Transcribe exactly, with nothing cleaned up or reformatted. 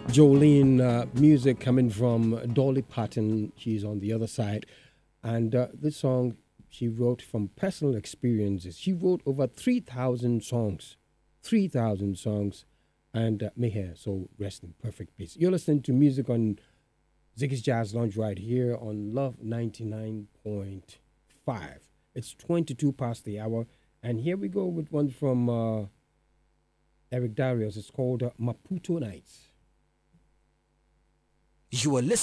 Jolene uh, music coming from Dolly Parton. She's on the other side. And uh, this song she wrote from personal experiences. She wrote over three thousand songs. three thousand songs. And uh, may her so rest in perfect peace. You're listening to music on Ziggy's Jazz Lounge right here on Love ninety-nine point five. It's twenty-two past the hour. And here we go with one from uh, Eric Darius. It's called uh, Maputo Nights. You are listening.